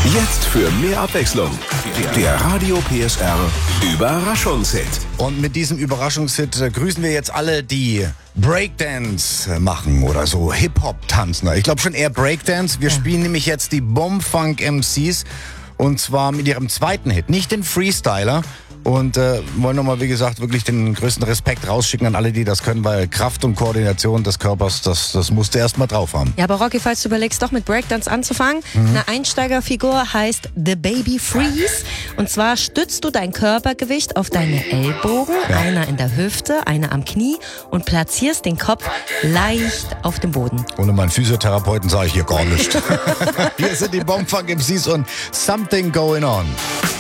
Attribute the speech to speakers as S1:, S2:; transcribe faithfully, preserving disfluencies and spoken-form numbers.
S1: Jetzt für mehr Abwechslung. Der Radio P S R Überraschungshit.
S2: Und mit diesem Überraschungshit äh, grüßen wir jetzt alle, die Breakdance machen oder so Hip-Hop tanzen. Ich glaube schon eher Breakdance. Wir ja. spielen nämlich jetzt die Bomfunk M Cs und zwar mit ihrem zweiten Hit, nicht den Freestyler. Und äh, wollen nochmal, wie gesagt, wirklich den größten Respekt rausschicken an alle, die das können, weil Kraft und Koordination des Körpers, das, das musst du erst mal drauf haben.
S3: Ja, aber Rocky, falls du überlegst, doch mit Breakdance anzufangen, mhm. eine Einsteigerfigur heißt The Baby Freeze. Und zwar stützt du dein Körpergewicht auf deine Ellbogen, ja. einer in der Hüfte, einer am Knie und platzierst den Kopf leicht auf dem Boden.
S2: Ohne meinen Physiotherapeuten sage ich hier gar nichts. Hier sind die Bomfunk M Cs und Something Going On.